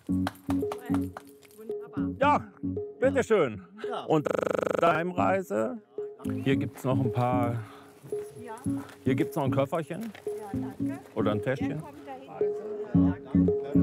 Ja, bitteschön. Und Heimreise. Hier gibt es noch ein paar. Hier gibt es noch ein Köfferchen. Oder ein Täschchen.